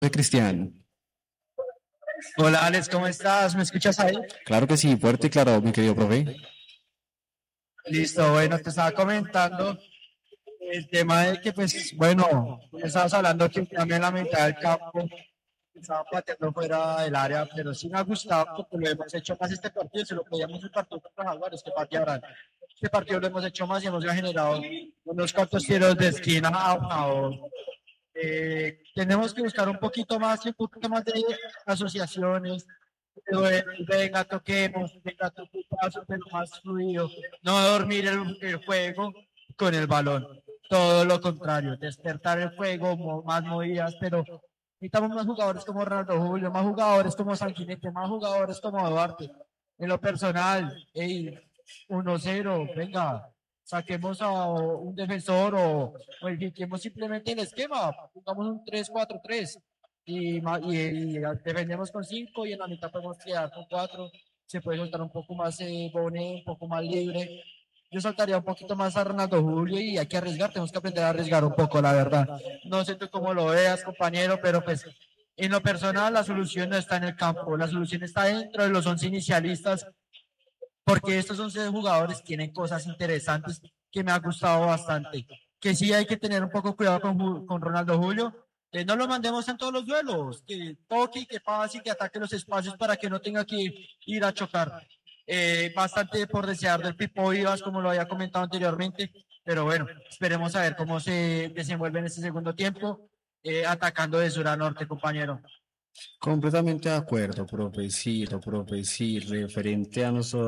Soy Cristian. Hola Alex, ¿cómo estás? ¿Me escuchas ahí? Claro que sí, fuerte y claro, mi querido profe. Listo, bueno, te estaba comentando el tema de que, pues, bueno, estabas hablando que también la mitad del campo estaba pateando fuera del área, pero sí me ha gustado porque lo hemos hecho más este partido, se lo podíamos el partido contra Jaguares que patearan. Este partido lo hemos hecho más y hemos ya generado unos cuantos tiros de esquina a favor. Tenemos que buscar un poquito más y un poquito más de asociaciones. Venga, toquemos, venga, toque paso, pero más fluido. No dormir el juego con el balón. Todo lo contrario, despertar el juego, más movidas, pero necesitamos más jugadores como Ronaldo Julio, más jugadores como Sanguinete, más jugadores como Duarte. En lo personal, hey, 1-0, venga, saquemos a un defensor o modifiquemos simplemente el esquema, pongamos un 3-4-3 y defendemos con 5 y en la mitad podemos quedar con 4. Se puede soltar un poco más Bonet, un poco más libre. Yo soltaría un poquito más a Ronaldo Julio y hay que arriesgar, tenemos que aprender a arriesgar un poco, la verdad. No sé tú cómo lo veas, compañero, pero pues en lo personal la solución no está en el campo, la solución está dentro de los 11 inicialistas, porque estos 11 jugadores tienen cosas interesantes que me ha gustado bastante. Que sí hay que tener un poco cuidado con Ronaldo Julio, que no lo mandemos en todos los duelos, que toque, que pase y que ataque los espacios para que no tenga que ir a chocar. Bastante por desear del Pipo Vivas, como lo había comentado anteriormente, pero bueno, esperemos a ver cómo se desenvuelve en este segundo tiempo, atacando de sur a norte, compañero. Completamente de acuerdo, profe, sí, referente a nuestra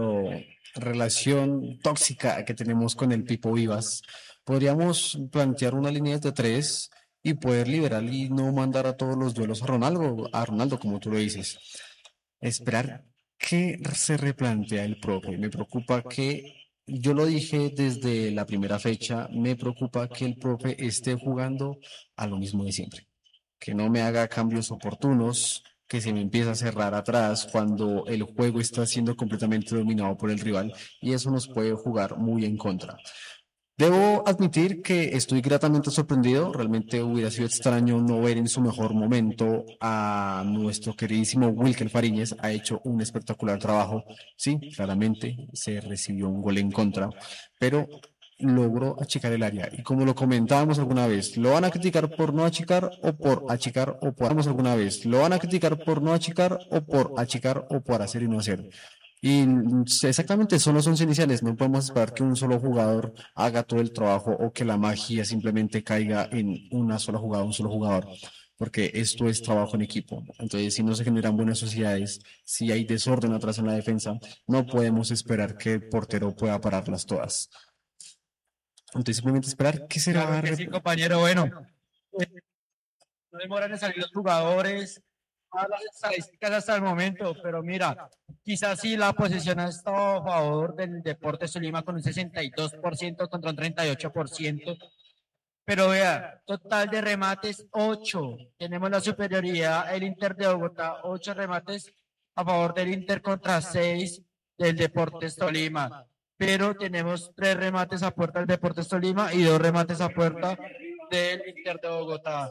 relación tóxica que tenemos con el Pipo Vivas, podríamos plantear una línea de tres y poder liberar y no mandar a todos los duelos a Ronaldo, como tú lo dices. Esperar que se replantea el profe. Me preocupa que, yo lo dije desde la primera fecha, me preocupa que el profe esté jugando a lo mismo de siempre, que no me haga cambios oportunos, que se me empiece a cerrar atrás cuando el juego está siendo completamente dominado por el rival y eso nos puede jugar muy en contra. Debo admitir que estoy gratamente sorprendido. Realmente hubiera sido extraño no ver en su mejor momento a nuestro queridísimo Wilker Fariñez. Ha hecho un espectacular trabajo. Sí, claramente se recibió un gol en contra, pero logró achicar el área. Y como lo comentábamos alguna vez, ¿lo van a criticar por no achicar o por achicar o por alguna vez? ¿Lo van a criticar por no achicar o por achicar o por hacer y no hacer? Y exactamente son los 11 iniciales. No podemos esperar que un solo jugador haga todo el trabajo o que la magia simplemente caiga en una sola jugada, un solo jugador, porque esto es trabajo en equipo. Entonces, si no se generan buenas sociedades, si hay desorden atrás en la defensa, no podemos esperar que el portero pueda pararlas todas. Entonces, simplemente esperar qué será. Claro que sí, compañero. Bueno, no demoran en salir los jugadores, a las estadísticas hasta el momento, pero mira, quizás sí la posesión ha estado a favor del Deportes Tolima con un 62% contra un 38%, pero vea, total de remates 8, tenemos la superioridad, el Inter de Bogotá, 8 remates a favor del Inter contra 6 del Deportes Tolima, pero tenemos 3 remates a puerta del Deportes Tolima y 2 remates a puerta del Inter de Bogotá.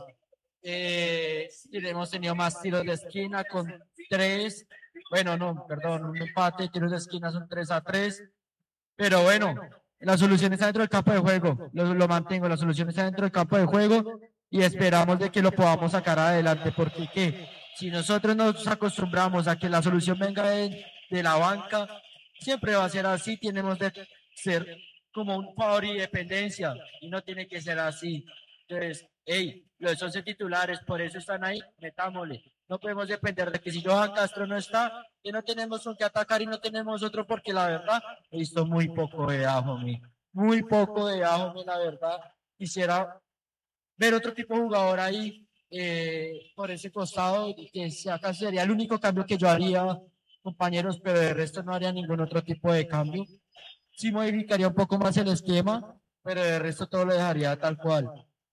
Hemos tenido más tiros de esquina con 3, bueno, no, perdón, un empate, tiros de esquina son 3-3, pero bueno, la solución está dentro del campo de juego, lo mantengo, la solución está dentro del campo de juego y esperamos de que lo podamos sacar adelante, porque ¿qué? Si nosotros nos acostumbramos a que la solución venga de la banca, siempre va a ser así, tenemos de ser como un favor y dependencia, y no tiene que ser así. Entonces, hey, los 11 titulares, por eso están ahí, metámosle. No podemos depender de que si Johan Castro no está, que no tenemos con qué atacar y no tenemos otro, porque la verdad, he visto muy poco de Dajome, muy poco de Dajome, la verdad. Quisiera ver otro tipo de jugador ahí por ese costado, que si acá sería el único cambio que yo haría, compañeros, pero de resto no haría ningún otro tipo de cambio. Sí modificaría un poco más el esquema, pero de resto todo lo dejaría tal cual.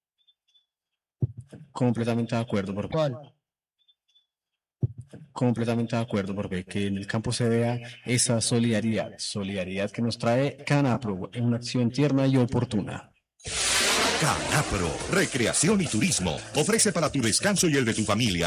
Completamente de acuerdo, ¿Cuál? completamente de acuerdo, porque que en el campo se vea esa solidaridad que nos trae Canapro en una acción tierna y oportuna. Canapro, recreación y turismo, ofrece para tu descanso y el de tu familia